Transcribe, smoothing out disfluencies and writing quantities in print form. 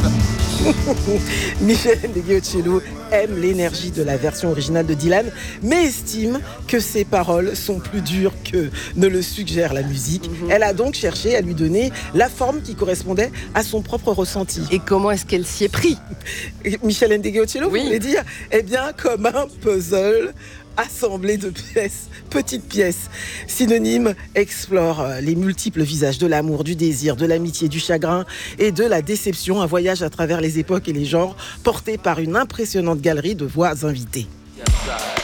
Michel Ndegeocello aime l'énergie de la version originale de Dylan, mais estime que ses paroles sont plus dures que ne le suggère la musique. Elle a donc cherché à lui donner la forme qui correspondait à son propre ressenti. Et comment est-ce qu'elle s'y est pris? Michel Ndegeocello, Oui. vous voulez dire? Eh bien, comme un puzzle assemblé de pièces, petites pièces. Synonyme explore les multiples visages de l'amour, du désir, de l'amitié, du chagrin et de la déception. Un voyage à travers les époques et les genres porté par une impressionnante galerie de voix invitées.